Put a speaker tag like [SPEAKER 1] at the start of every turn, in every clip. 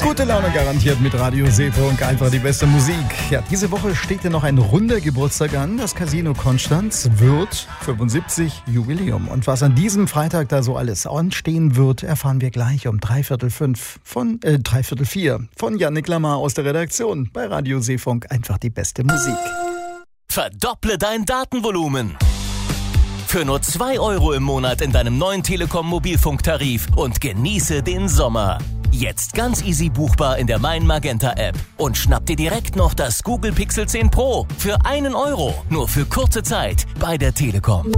[SPEAKER 1] Gute Laune garantiert mit Radio Seefunk, einfach die beste Musik. Ja, diese Woche steht ja noch ein runder Geburtstag an. Das Casino Konstanz wird 75 Jubiläum. Und was an diesem Freitag da so alles anstehen wird, erfahren wir gleich um 3:45 von Yannick Lamar aus der Redaktion bei Radio Seefunk, einfach die beste Musik.
[SPEAKER 2] Verdopple dein Datenvolumen. Für nur 2 € im Monat in deinem neuen Telekom-Mobilfunktarif und genieße den Sommer. Jetzt ganz easy buchbar in der Mein Magenta App. Und schnapp dir direkt noch das Google Pixel 10 Pro für 1 €. Nur für kurze Zeit bei der Telekom.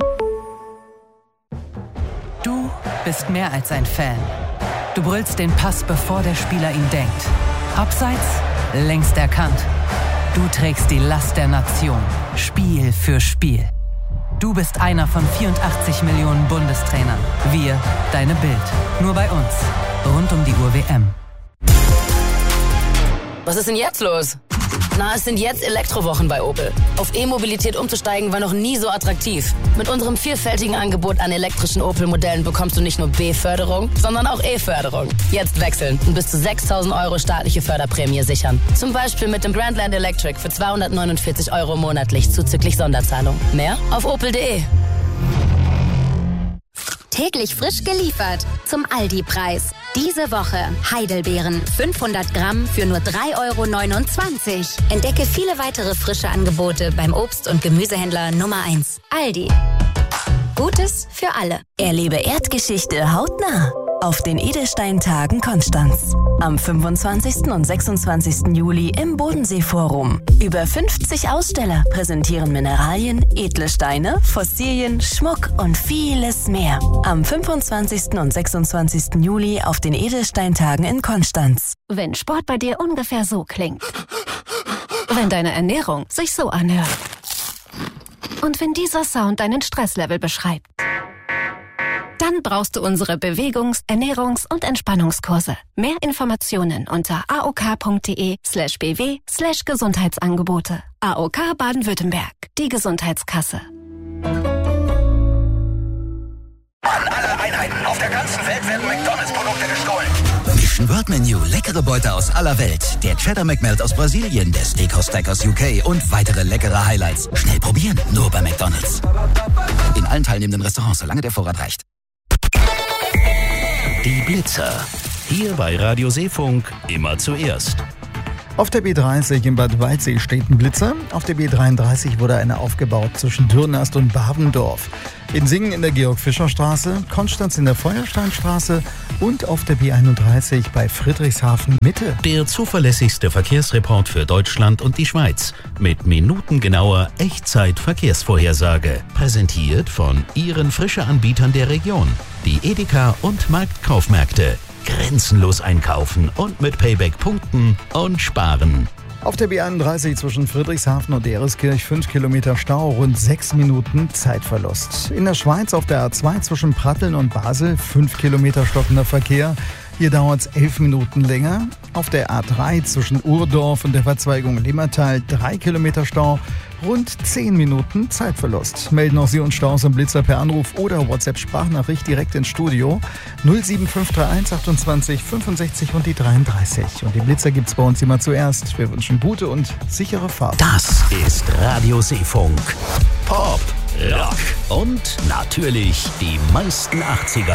[SPEAKER 3] Du bist mehr als ein Fan. Du brüllst den Pass, bevor der Spieler ihn denkt. Abseits, längst erkannt. Du trägst die Last der Nation. Spiel für Spiel. Du bist einer von 84 Millionen Bundestrainern. Wir, deine Bild. Nur bei uns. Rund um die Uhr WM.
[SPEAKER 4] Was ist denn jetzt los? Na, es sind jetzt Elektrowochen bei Opel. Auf E-Mobilität umzusteigen war noch nie so attraktiv. Mit unserem vielfältigen Angebot an elektrischen Opel-Modellen bekommst du nicht nur B-Förderung, sondern auch E-Förderung. Jetzt wechseln und bis zu 6.000 € staatliche Förderprämie sichern. Zum Beispiel mit dem Grandland Electric für 249 € monatlich zuzüglich Sonderzahlung. Mehr auf opel.de.
[SPEAKER 5] Täglich frisch geliefert zum Aldi-Preis. Diese Woche Heidelbeeren 500 Gramm für nur 3,29 €. Entdecke viele weitere frische Angebote beim Obst- und Gemüsehändler Nummer 1. Aldi. Gutes für alle.
[SPEAKER 6] Erlebe Erdgeschichte hautnah auf den Edelsteintagen Konstanz. Am 25. und 26. Juli im Bodenseeforum. Über 50 Aussteller präsentieren Mineralien, edle Steine, Fossilien, Schmuck und vieles mehr. Am 25. und 26. Juli auf den Edelsteintagen in Konstanz.
[SPEAKER 7] Wenn Sport bei dir ungefähr so klingt. Wenn deine Ernährung sich so anhört. Und wenn dieser Sound deinen Stresslevel beschreibt. Dann brauchst du unsere Bewegungs-, Ernährungs- und Entspannungskurse. Mehr Informationen unter aok.de/bw/Gesundheitsangebote. AOK Baden-Württemberg, die Gesundheitskasse.
[SPEAKER 8] An alle Einheiten auf der ganzen Welt werden McDonalds-Produkte gestohlen.
[SPEAKER 9] Mission World Menu, leckere Beute aus aller Welt. Der Cheddar McMelt aus Brasilien, der Steakhouse Stack aus UK und weitere leckere Highlights. Schnell probieren, nur bei McDonalds. In allen teilnehmenden Restaurants, solange der Vorrat reicht.
[SPEAKER 10] Die Blitzer. Hier bei Radio Seefunk immer zuerst.
[SPEAKER 1] Auf der B30 in Bad Waldsee steht ein Blitzer. Auf der B33 wurde eine aufgebaut zwischen Dürnast und Bavendorf. In Singen in der Georg-Fischer-Straße, Konstanz in der Feuersteinstraße und auf der B31 bei Friedrichshafen Mitte.
[SPEAKER 10] Der zuverlässigste Verkehrsreport für Deutschland und die Schweiz. Mit minutengenauer Echtzeit-Verkehrsvorhersage. Präsentiert von Ihren Frische-Anbietern der Region. Die Edeka und Marktkaufmärkte. Grenzenlos einkaufen und mit Payback punkten und sparen.
[SPEAKER 1] Auf der B31 zwischen Friedrichshafen und Ereskirch 5 Kilometer Stau, rund 6 Minuten Zeitverlust. In der Schweiz auf der A2 zwischen Pratteln und Basel 5 Kilometer stockender Verkehr. Hier dauert es 11 Minuten länger. Auf der A3 zwischen Urdorf und der Verzweigung Limmertal 3 Kilometer Stau, rund 10 Minuten Zeitverlust. Melden auch Sie uns Staus und Blitzer per Anruf oder WhatsApp-Sprachnachricht direkt ins Studio 07531 28 65 und die 33. Und die Blitzer gibt's bei uns immer zuerst. Wir wünschen gute und sichere Fahrt.
[SPEAKER 10] Das ist Radio Seefunk. Pop, Rock und natürlich die meisten 80er.